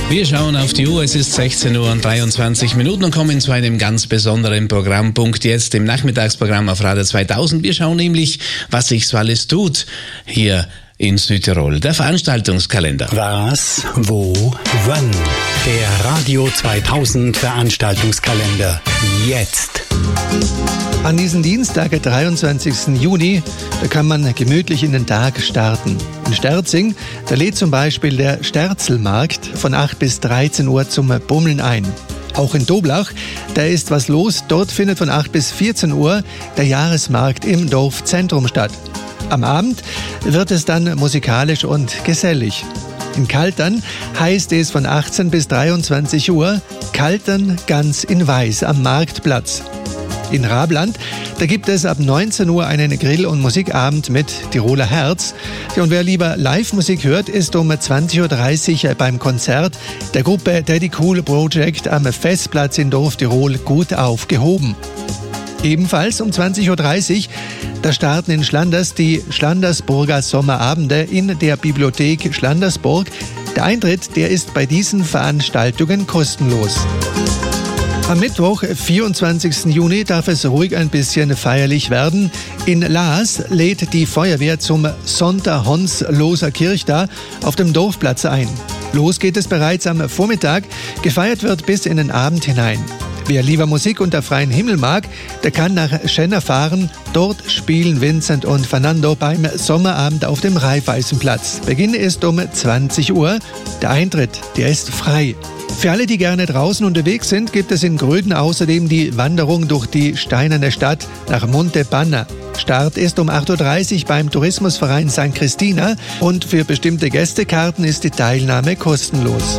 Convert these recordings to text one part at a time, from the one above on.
Wir schauen auf die Uhr, es ist 16:23 Uhr und kommen zu einem ganz besonderen Programmpunkt jetzt im Nachmittagsprogramm auf Radio 2000. Wir schauen nämlich, was sich so alles tut hier in Südtirol. Der Veranstaltungskalender. Was, wo, wann? Der Radio 2000 Veranstaltungskalender. Jetzt. An diesem Dienstag, 23. Juni, da kann man gemütlich in den Tag starten. In Sterzing, da lädt zum Beispiel der Sterzelmarkt von 8 bis 13 Uhr zum Bummeln ein. Auch in Doblach, da ist was los. Dort findet von 8 bis 14 Uhr der Jahresmarkt im Dorfzentrum statt. Am Abend wird es dann musikalisch und gesellig. In Kaltern heißt es von 18 bis 23 Uhr Kaltern ganz in Weiß am Marktplatz. In Rabland, da gibt es ab 19 Uhr einen Grill- und Musikabend mit Tiroler Herz. Und wer lieber Live-Musik hört, ist um 20.30 Uhr beim Konzert der Gruppe Daddy Cool Project am Festplatz in Dorf Tirol gut aufgehoben. Ebenfalls um 20.30 Uhr, da starten in Schlanders die Schlandersburger Sommerabende in der Bibliothek Schlandersburg. Der Eintritt, der ist bei diesen Veranstaltungen kostenlos. Am Mittwoch, 24. Juni, darf es ruhig ein bisschen feierlich werden. In Laas lädt die Feuerwehr zum Sonntag-Hons-Loser Kirchtag auf dem Dorfplatz ein. Los geht es bereits am Vormittag, gefeiert wird bis in den Abend hinein. Wer lieber Musik unter freiem Himmel mag, der kann nach Schenner fahren. Dort spielen Vincent und Fernando beim Sommerabend auf dem Raiffeisenplatz. Beginn ist um 20 Uhr. Der Eintritt, der ist frei. Für alle, die gerne draußen unterwegs sind, gibt es in Gröden außerdem die Wanderung durch die steinerne Stadt nach Monte Banna. Start ist um 8.30 Uhr beim Tourismusverein St. Christina und für bestimmte Gästekarten ist die Teilnahme kostenlos.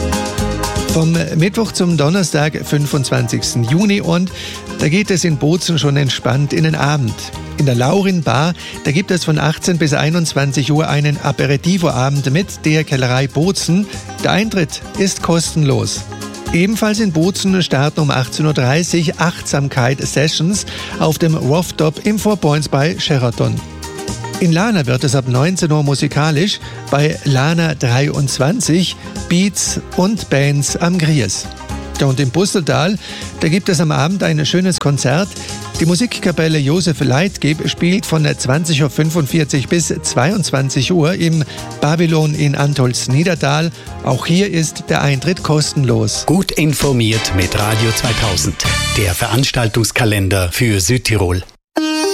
Vom Mittwoch zum Donnerstag, 25. Juni und da geht es in Bozen schon entspannt in den Abend. In der Laurin Bar, da gibt es von 18 bis 21 Uhr einen Aperitivo-Abend mit der Kellerei Bozen. Der Eintritt ist kostenlos. Ebenfalls in Bozen starten um 18.30 Uhr Achtsamkeit-Sessions auf dem Rooftop im Four Points bei Sheraton. In Lana wird es ab 19 Uhr musikalisch bei Lana 23 Beats und Bands am Gries. Und im Busteltal, da gibt es am Abend ein schönes Konzert. Die Musikkapelle Josef Leitgeb spielt von 20.45 Uhr bis 22 Uhr im Babylon in Antholz-Niedertal. Auch hier ist der Eintritt kostenlos. Gut informiert mit Radio 2000, der Veranstaltungskalender für Südtirol.